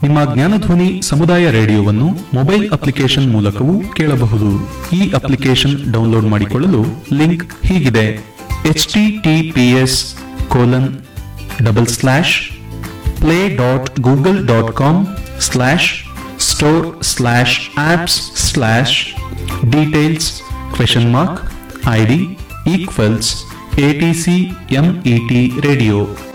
ನಿಮ್ಮ ಜ್ಞಾನಧ್ವನಿ ಸಮುದಾಯ ರೇಡಿಯೋವನ್ನು mobile application ಮೂಲಕವೂ ಕೇಳಬಹುದು. ಈ ಅಪ್ಲಿಕೇಶನ್ ಡೌನ್ಲೋಡ್ ಮಾಡಿಕೊಳ್ಳಲು ಲಿಂಕ್ ಹೀಗಿದೆ: https://play.google.com/store/apps/details ?ID =ATC MET Radio.